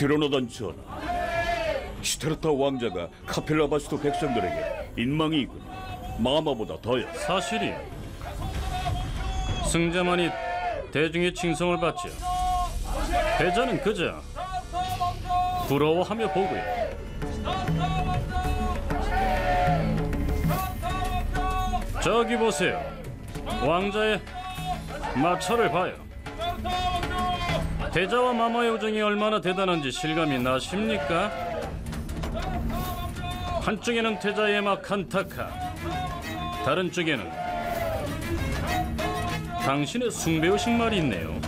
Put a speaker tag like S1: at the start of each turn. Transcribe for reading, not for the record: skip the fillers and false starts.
S1: 드러너던 전하, 시테르타 왕자가 카펠라바스토 백성들에게 인망이군 마마보다 더해.
S2: 사실이 승자만이 대중의 칭송을 받죠. 패자는 그저 부러워하며 보고요. 저기 보세요. 왕자의 마차를 봐요. 패자와 마마의 우정이 얼마나 대단한지 실감이 나십니까? 한쪽에는 태자의 막 칸타카, 다른 쪽에는 당신의 숭배의식 말이 있네요.